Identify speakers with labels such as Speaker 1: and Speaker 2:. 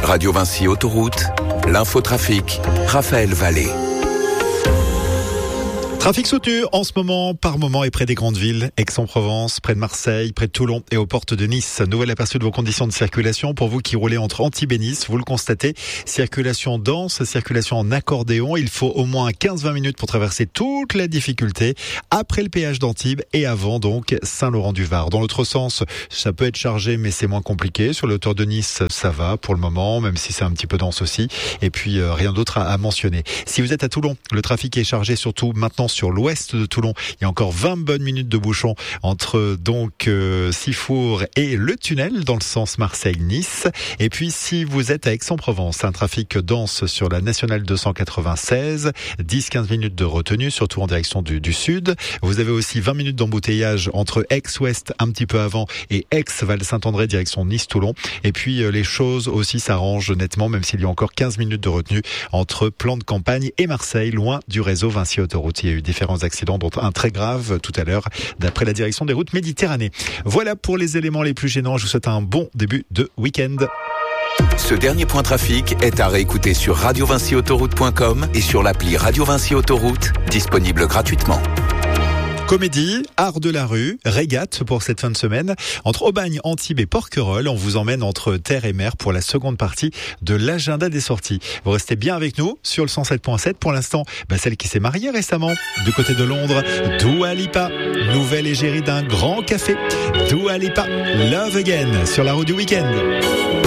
Speaker 1: Radio Vinci Autoroute, l'infotrafic, Raphaël Vallée.
Speaker 2: Trafic soutenu en ce moment, par moment et près des grandes villes. Aix-en-Provence, près de Marseille, près de Toulon et aux portes de Nice. Nouvel aperçu de vos conditions de circulation. Pour vous qui roulez entre Antibes et Nice, vous le constatez, circulation dense, circulation en accordéon. Il faut au moins 15-20 minutes pour traverser toute la difficulté après le péage d'Antibes et avant donc Saint-Laurent-du-Var. Dans l'autre sens, ça peut être chargé mais c'est moins compliqué. Sur le tour de Nice, ça va pour le moment, même si c'est un petit peu dense aussi. Et puis rien d'autre à mentionner. Si vous êtes à Toulon, le trafic est chargé surtout maintenant sur l'ouest de Toulon. Il y a encore 20 bonnes minutes de bouchon entre donc Sifour et le tunnel dans le sens Marseille-Nice. Et puis si vous êtes à Aix-en-Provence, un trafic dense sur la nationale 296, 10-15 minutes de retenue, surtout en direction du sud. Vous avez aussi 20 minutes d'embouteillage entre Aix-Ouest un petit peu avant et Aix-Val-Saint-André direction Nice-Toulon. Et puis les choses aussi s'arrangent nettement, même s'il y a encore 15 minutes de retenue entre Plan de Campagne et Marseille, loin du réseau Vinci Autoroute. Il y a eu différents accidents, dont un très grave tout à l'heure, d'après la direction des routes Méditerranée. Voilà pour les éléments les plus gênants. Je vous souhaite un bon début de week-end.
Speaker 1: Ce dernier point trafic est à réécouter sur radiovinciautoroute.com et sur l'appli Radio Vinci Autoroute, disponible gratuitement.
Speaker 2: Comédie, art de la rue, régate pour cette fin de semaine. Entre Aubagne, Antibes et Porquerolles, on vous emmène entre terre et mer pour la seconde partie de l'agenda des sorties. Vous restez bien avec nous sur le 107.7. Pour l'instant, celle qui s'est mariée récemment du côté de Londres, Dua Lipa, nouvelle égérie d'un grand café. Dua Lipa, Love Again sur la route du week-end.